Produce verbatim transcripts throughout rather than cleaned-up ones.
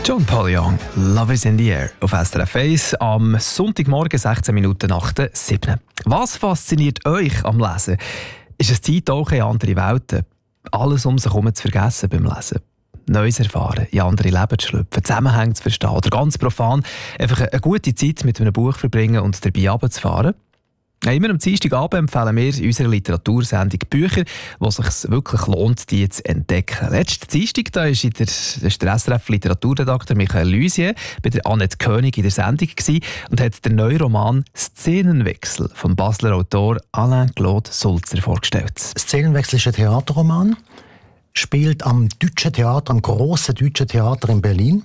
John Paul Young, Love is in the Air auf S R F eins am Sonntagmorgen, sechzehn Minuten nach der sieben. Was fasziniert euch am Lesen? Ist es Zeit, auch in andere Welten? Alles um sich herum zu vergessen beim Lesen? Neues erfahren, in andere Leben zu schlüpfen, Zusammenhänge zu verstehen oder ganz profan einfach eine gute Zeit mit einem Buch verbringen und dabei runterzufahren? Ja, immer am Dienstagabend empfehlen wir in unserer Literatursendung Bücher, wo es sich wirklich lohnt, die zu entdecken. Letzten Dienstag da ist der, ist der S R F-Literaturredakteur Michael Luisier bei der Annette König in der Sendung gewesen und hat den neuen Roman «Szenenwechsel» vom Basler Autor Alain-Claude Sulzer vorgestellt. «Szenenwechsel» ist ein Theaterroman, spielt am Deutschen Theater, am grossen Deutschen Theater in Berlin.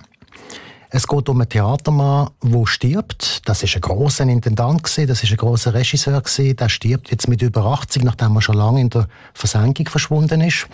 Es geht um einen Theatermann, der stirbt. Das war ein grosser Intendant, das war ein grosser Regisseur. Der stirbt jetzt mit über achtzig, nachdem er schon lange in der Versenkung verschwunden ist.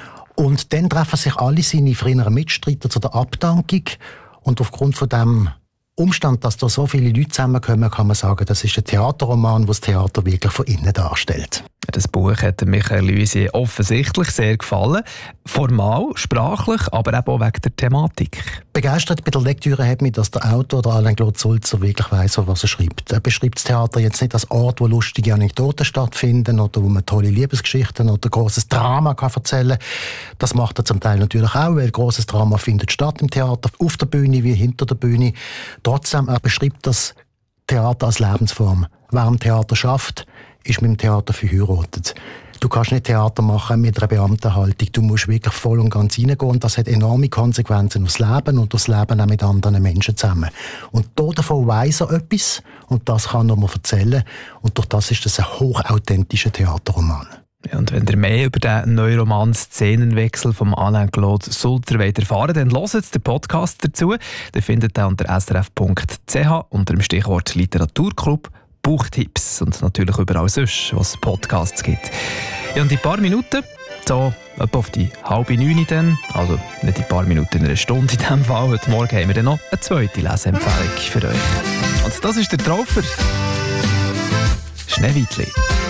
Und dann treffen sich alle seine früheren Mitstreiter zu der Abdankung. Und aufgrund von dem Umstand, dass da so viele Leute zusammenkommen, kann man sagen, das ist ein Theaterroman, der das Theater wirklich von innen darstellt. Das Buch hat Michael Luisier offensichtlich sehr gefallen. Formal, sprachlich, aber eben auch wegen der Thematik. Begeistert bei der Lektüre hat mich, dass der Autor, der Alain-Claude Sulzer, wirklich weiss, was er schreibt. Er beschreibt das Theater jetzt nicht als Ort, wo lustige Anekdoten stattfinden oder wo man tolle Liebesgeschichten oder grosses Drama kann erzählen kann. Das macht er zum Teil natürlich auch, weil grosses Drama findet statt im Theater, auf der Bühne wie hinter der Bühne. Trotzdem, er beschreibt das Theater als Lebensform. Wer am Theater schafft, ist mit dem Theater verheiratet. Du kannst nicht Theater machen mit einer Beamtenhaltung. Du musst wirklich voll und ganz reingehen. Und das hat enorme Konsequenzen aufs Leben und aufs Leben auch mit anderen Menschen zusammen. Und davon weiss er etwas und das kann er mir erzählen. Und durch das ist das ein hochauthentischer Theaterroman. Ja, und wenn ihr mehr über den neuen Roman «Szenenwechsel» von Alain-Claude Sulzer erfahren wollt, dann hört den Podcast dazu. Den findet ihr unter s r f punkt c h unter dem Stichwort Literaturclub Buchtipps und natürlich überall sonst, was es Podcasts gibt. Ja, und in ein paar Minuten, so etwa auf die halbe neun dann, also nicht in ein paar Minuten, in einer Stunde in diesem Fall, heute Morgen haben wir dann noch eine zweite Leseempfehlung für euch. Und das ist der Traufer. Schneewittli.